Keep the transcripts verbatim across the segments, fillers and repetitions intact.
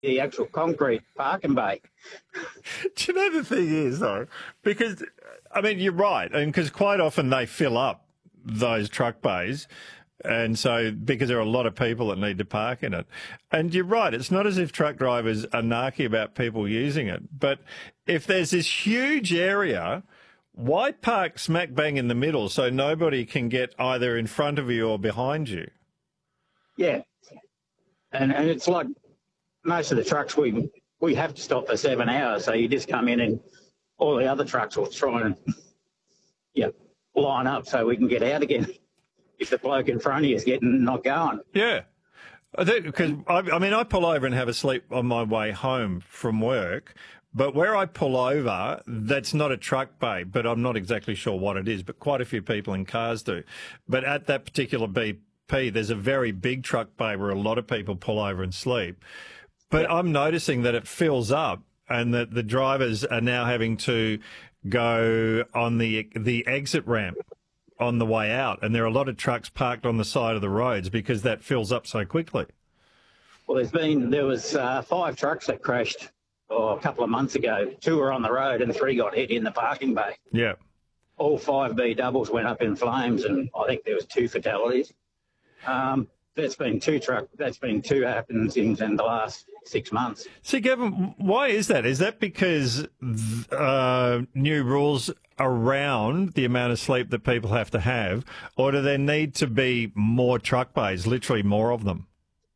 the actual concrete parking bay. Do you know the thing is, though? Because, I mean, you're right. And because quite often they fill up those truck bays. And so, because there are a lot of people that need to park in it. And you're right, it's not as if truck drivers are narky about people using it. But if there's this huge area, why park smack bang in the middle so nobody can get either in front of you or behind you? Yeah. And and it's like most of the trucks, we we have to stop for seven hours. So you just come in and all the other trucks will try and yeah, line up so we can get out again. If the bloke in front of you is getting not going. Yeah. Because, I, I mean, I pull over and have a sleep on my way home from work, but where I pull over, that's not a truck bay, but I'm not exactly sure what it is, but quite a few people in cars do. But at that particular B P, there's a very big truck bay where a lot of people pull over and sleep. But yeah. I'm noticing that it fills up and that the drivers are now having to go on the the exit ramp on the way out, and there are a lot of trucks parked on the side of the roads because that fills up so quickly. Well, there's been, there was uh, five trucks that crashed oh, a couple of months ago. Two were on the road and three got hit in the parking bay. Yeah. All five B doubles went up in flames, and I think there was two fatalities. Um, that's been two truck, that's been two happens in, in the last six months. See, Gavin, why is that? Is that because uh, new rules around the amount of sleep that people have to have, or do there need to be more truck bays, literally more of them?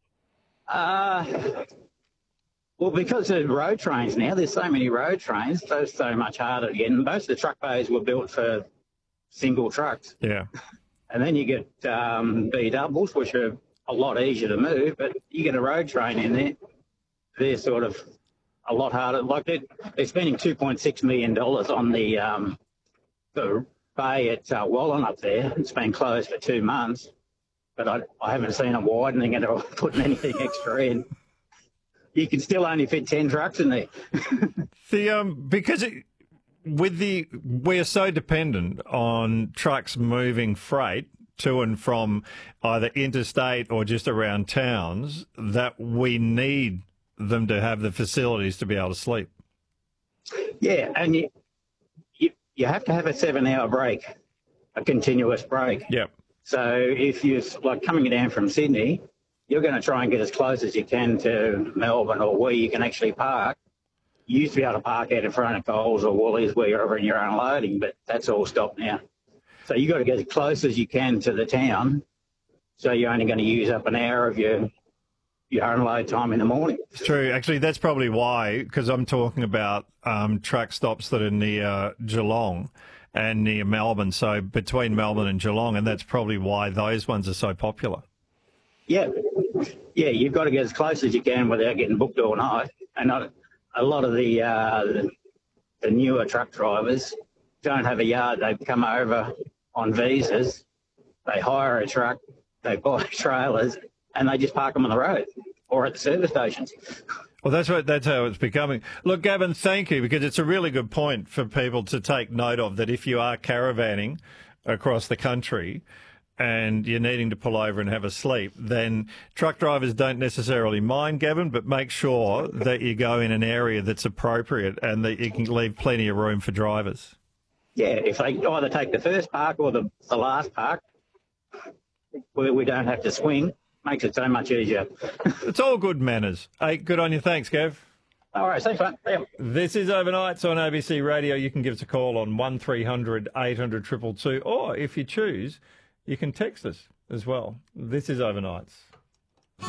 Uh, well, because of road trains now, there's so many road trains, those are so much harder to get. And most of the truck bays were built for single trucks. Yeah. And then you get um, B doubles, which are a lot easier to move, but you get a road train in there, they're sort of a lot harder. Like they're, they're spending two point six million dollars on the um, the bay at uh, Wallen up there. It's been closed for two months, but I, I haven't seen them widening it or putting anything extra in. You can still only fit ten trucks in there. the um because it, with the we're so dependent on trucks moving freight to and from either interstate or just around towns that we need them to have the facilities to be able to sleep. Yeah, and you you, you have to have a seven-hour break, a continuous break. Yep. So if you're like coming down from Sydney, you're going to try and get as close as you can to Melbourne or where you can actually park. You used to be able to park out in front of Coles or Woolies wherever you're unloading, but that's all stopped now. So you've got to get as close as you can to the town, so you're only going to use up an hour of your your unload time in the morning. It's true. Actually, that's probably why, because I'm talking about um, truck stops that are near Geelong and near Melbourne, so between Melbourne and Geelong, and that's probably why those ones are so popular. Yeah. Yeah, you've got to get as close as you can without getting booked all night. And not, a lot of the, uh, the the newer truck drivers don't have a yard. They come over on visas, they hire a truck, they buy trailers, and they just park them on the road or at the service stations. Well, that's what that's how it's becoming. Look, Gavin, thank you, because it's a really good point for people to take note of, that if you are caravanning across the country and you're needing to pull over and have a sleep, then truck drivers don't necessarily mind, Gavin, but make sure that you go in an area that's appropriate and that you can leave plenty of room for drivers. Yeah, if they either take the first park or the, the last park, where we don't have to swing, makes it so much easier. It's all good manners. Hey, good on you. Thanks, Gav. All right, thanks, mate. Yeah. This is Overnights on A B C Radio. You can give us a call on one three hundred eight hundred two two two, or if you choose, you can text us as well. This is Overnights.